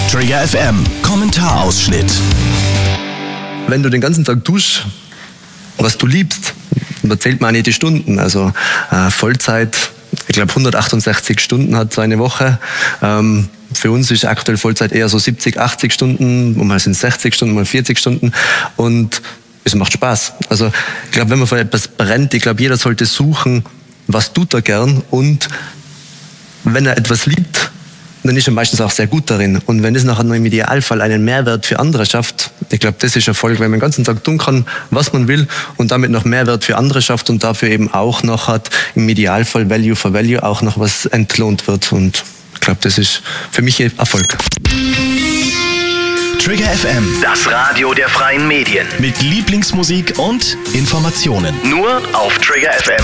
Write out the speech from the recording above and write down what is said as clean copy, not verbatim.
Trigger FM Kommentarausschnitt. Wenn du den ganzen Tag tust, was du liebst, da zählt man auch nicht die Stunden. Also Vollzeit, ich glaube 168 Stunden hat so eine Woche. Für uns ist aktuell Vollzeit eher so 70, 80 Stunden, mal sind es 60 Stunden, mal 40 Stunden. Und es macht Spaß. Also ich glaube, wenn man für etwas brennt, ich glaube, jeder sollte suchen, was tut er gern. Und wenn er etwas liebt, dann ist er meistens auch sehr gut darin. Und wenn es nachher noch im Idealfall einen Mehrwert für andere schafft, ich glaube, das ist Erfolg, wenn man den ganzen Tag tun kann, was man will und damit noch Mehrwert für andere schafft und dafür eben auch noch hat, im Idealfall Value for Value auch noch was entlohnt wird. Und ich glaube, das ist für mich Erfolg. Trigger FM, Das Radio der freien Medien. mit Lieblingsmusik und Informationen. Nur auf Trigger FM.